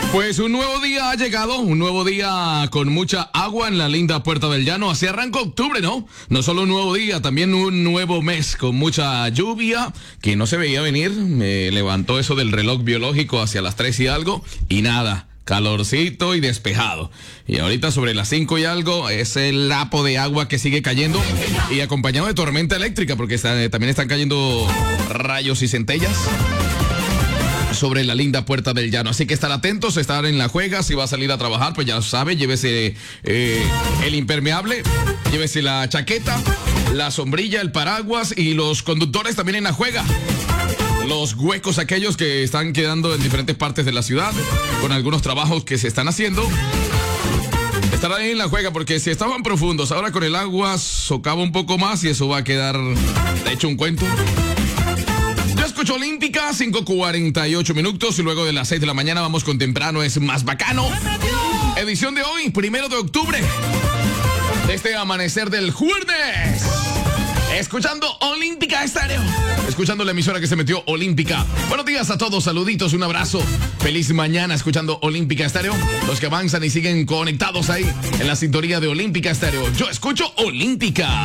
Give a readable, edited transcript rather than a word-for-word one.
Pues un nuevo día ha llegado, un nuevo día con mucha agua en la linda Puerta del Llano. Así arranca octubre, ¿no? No solo un nuevo día, también un nuevo mes con mucha lluvia que no se veía venir. Me levantó eso del reloj biológico hacia las 3 y algo y nada. Calorcito y despejado. Y ahorita sobre las 5 y algo es el lapo de agua que sigue cayendo y acompañado de tormenta eléctrica porque también están cayendo rayos y centellas sobre la linda Puerta del Llano. Así que estar atentos, estar en la juega. Si va a salir a trabajar, pues ya lo sabe, llévese el impermeable, llévese la chaqueta, la sombrilla, el paraguas y los conductores también en la juega. Los huecos aquellos que están quedando en diferentes partes de la ciudad con algunos trabajos que se están haciendo. Estar ahí en la juega porque si estaban profundos, ahora con el agua socava un poco más y eso va a quedar de hecho un cuento. Yo escucho Olímpica, 5:48 minutos y luego de las 6 de la mañana vamos con Temprano es más bacano. Edición de hoy, 1 de octubre. De este amanecer del jueves. Escuchando Olímpica Estéreo. Escuchando la emisora que se metió Olímpica. Buenos días a todos, saluditos, un abrazo. Feliz mañana escuchando Olímpica Estéreo. Los que avanzan y siguen conectados ahí en la sintonía de Olímpica Estéreo. Yo escucho Olímpica.